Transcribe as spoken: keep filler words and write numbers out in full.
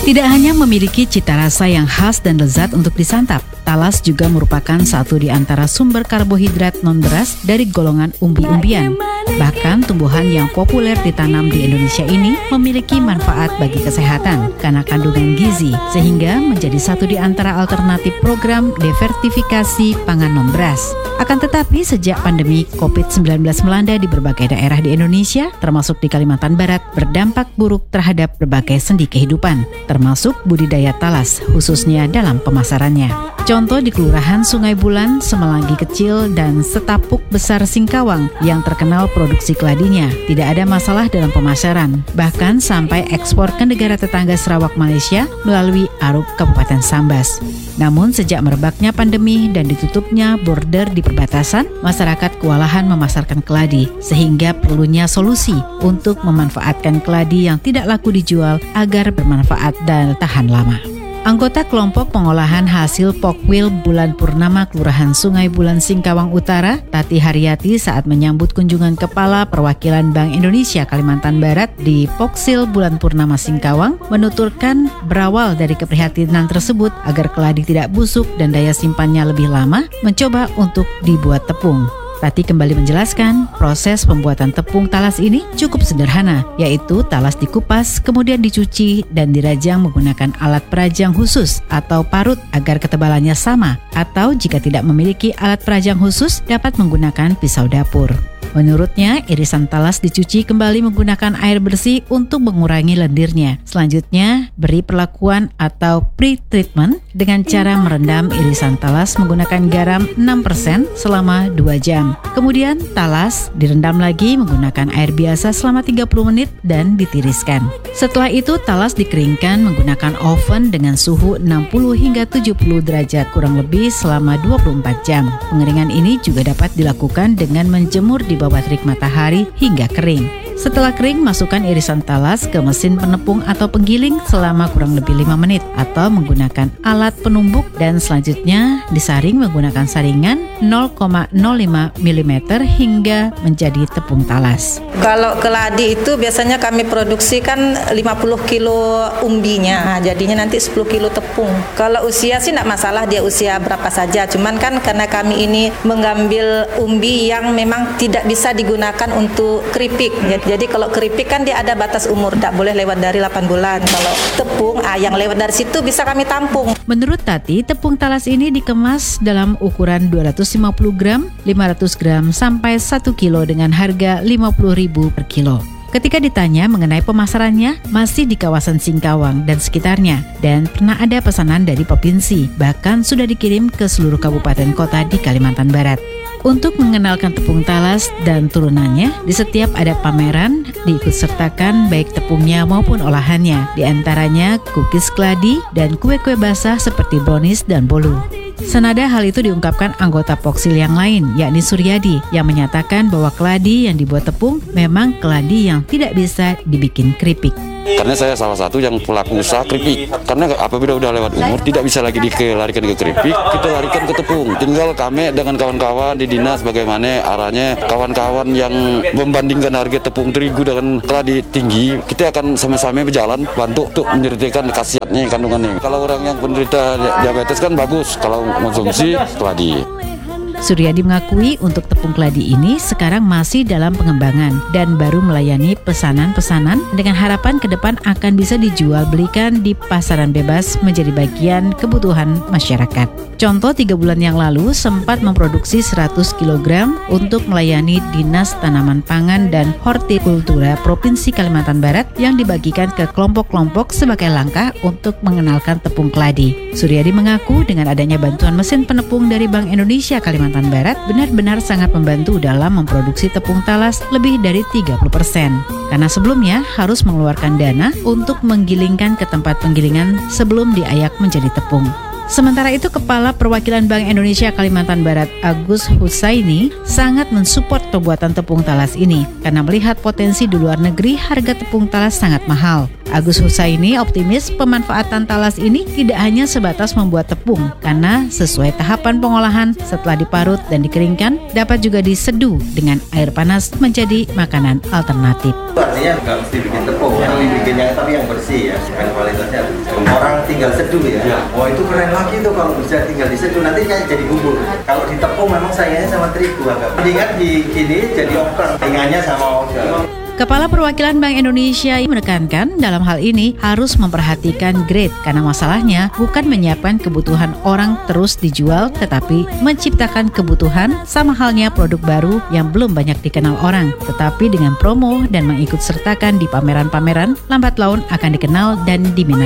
Tidak hanya memiliki cita rasa yang khas dan lezat untuk disantap, talas juga merupakan satu di antara sumber karbohidrat non-beras dari golongan umbi-umbian. Bahkan tumbuhan yang populer ditanam di Indonesia ini memiliki manfaat bagi kesehatan karena kandungan gizi, sehingga menjadi satu di antara alternatif program diversifikasi pangan non-beras. Akan tetapi sejak pandemi covid sembilan belas melanda di berbagai daerah di Indonesia, termasuk di Kalimantan Barat, berdampak buruk terhadap berbagai sendi kehidupan, termasuk budidaya talas, khususnya dalam pemasarannya. Contoh di Kelurahan Sungai Bulan, Semelangi Kecil, dan Setapuk Besar Singkawang yang terkenal produksi keladinya. Tidak ada masalah dalam pemasaran, bahkan sampai ekspor ke negara tetangga Sarawak Malaysia melalui Aruk Kabupaten Sambas. Namun sejak merebaknya pandemi dan ditutupnya border di perbatasan, masyarakat kewalahan memasarkan keladi, sehingga perlunya solusi untuk memanfaatkan keladi yang tidak laku dijual agar bermanfaat dan tahan lama. Anggota kelompok pengolahan hasil Pokwil Bulan Purnama Kelurahan Sungai Bulan Singkawang Utara, Tati Haryati, saat menyambut kunjungan Kepala Perwakilan Bank Indonesia Kalimantan Barat di Poksil Bulan Purnama Singkawang, menuturkan berawal dari keprihatinan tersebut agar keladi tidak busuk dan daya simpannya lebih lama, mencoba untuk dibuat tepung. Tati kembali menjelaskan, proses pembuatan tepung talas ini cukup sederhana, yaitu talas dikupas, kemudian dicuci dan dirajang menggunakan alat perajang khusus atau parut agar ketebalannya sama, atau jika tidak memiliki alat perajang khusus, dapat menggunakan pisau dapur. Menurutnya, irisan talas dicuci kembali menggunakan air bersih untuk mengurangi lendirnya. Selanjutnya, beri perlakuan atau pre-treatment dengan cara merendam irisan talas menggunakan garam enam persen selama dua jam. Kemudian, talas direndam lagi menggunakan air biasa selama tiga puluh menit dan ditiriskan. Setelah itu, talas dikeringkan menggunakan oven dengan suhu enam puluh hingga tujuh puluh derajat kurang lebih selama dua puluh empat jam. Pengeringan ini juga dapat dilakukan dengan menjemur di bawah terik matahari hingga kering. Setelah kering, masukkan irisan talas ke mesin penepung atau penggiling selama kurang lebih lima menit atau menggunakan alat penumbuk dan selanjutnya disaring menggunakan saringan nol koma nol lima milimeter hingga menjadi tepung talas. Kalau keladi itu biasanya kami produksi kan lima puluh kilo umbinya, nah, jadinya nanti sepuluh kilo tepung. Kalau usia sih tidak masalah dia usia berapa saja, cuman kan karena kami ini mengambil umbi yang memang tidak bisa digunakan untuk keripik. Jadi kalau keripik kan dia ada batas umur, tak boleh lewat dari delapan bulan. Kalau tepung, ah, yang lewat dari situ bisa kami tampung. Menurut Tati, tepung talas ini dikemas dalam ukuran dua ratus lima puluh gram, lima ratus gram, sampai satu kilo dengan harga lima puluh ribu per kilo. Ketika ditanya mengenai pemasarannya, masih di kawasan Singkawang dan sekitarnya, dan pernah ada pesanan dari provinsi, bahkan sudah dikirim ke seluruh kabupaten kota di Kalimantan Barat. Untuk mengenalkan tepung talas dan turunannya, di setiap ada pameran diikutsertakan baik tepungnya maupun olahannya, di antaranya cookies keladi dan kue-kue basah seperti brownies dan bolu. Senada hal itu diungkapkan anggota Poksil yang lain, yakni Suryadi, yang menyatakan bahwa keladi yang dibuat tepung memang keladi yang tidak bisa dibikin keripik. Karena saya salah satu yang pelaku usaha keripik. Karena apabila udah lewat umur, tidak bisa lagi dilarikan ke keripik, kita larikan ke tepung. Tinggal kami dengan kawan-kawan di dinas bagaimana arahnya, kawan-kawan yang membandingkan harga tepung terigu dengan keladi tinggi, kita akan sama-sama berjalan bantu untuk menyertakan khasiatnya kandungannya. Kalau orang yang penderita diabetes kan bagus kalau konsumsi keladi. Suryadi mengakui untuk tepung keladi ini sekarang masih dalam pengembangan dan baru melayani pesanan-pesanan dengan harapan ke depan akan bisa dijual belikan di pasaran bebas menjadi bagian kebutuhan masyarakat. Contoh, tiga bulan yang lalu sempat memproduksi seratus kilogram untuk melayani Dinas Tanaman Pangan dan Hortikultura Provinsi Kalimantan Barat yang dibagikan ke kelompok-kelompok sebagai langkah untuk mengenalkan tepung keladi. Suryadi mengaku dengan adanya bantuan mesin penepung dari Bank Indonesia Kalimantan Barat benar-benar sangat membantu dalam memproduksi tepung talas lebih dari tiga puluh persen. Karena sebelumnya harus mengeluarkan dana untuk menggilingkan ke tempat penggilingan sebelum diayak menjadi tepung. Sementara itu, Kepala Perwakilan Bank Indonesia Kalimantan Barat Agus Husaini sangat mensupport pembuatan tepung talas ini karena melihat potensi di luar negeri harga tepung talas sangat mahal. Agus Husaini optimis pemanfaatan talas ini tidak hanya sebatas membuat tepung, karena sesuai tahapan pengolahan setelah diparut dan dikeringkan dapat juga diseduh dengan air panas menjadi makanan alternatif. Artinya nggak mesti bikin tepung, yang dibikinnya tapi yang bersih ya, dan kualitasnya. Orang tinggal seduh ya. Wah itu keren lagi tuh kalau bisa tinggal diseduh, nanti kayak jadi bubur. Kalau ditepung memang sayangnya sama terigu agak. Mendingan di gini jadi oker, tinggalnya sama oker. Kepala Perwakilan Bank Indonesia menekankan dalam hal ini harus memperhatikan grade karena masalahnya bukan menyiapkan kebutuhan orang terus dijual tetapi menciptakan kebutuhan sama halnya produk baru yang belum banyak dikenal orang. Tetapi dengan promo dan mengikut sertakan di pameran-pameran, lambat laun akan dikenal dan diminati.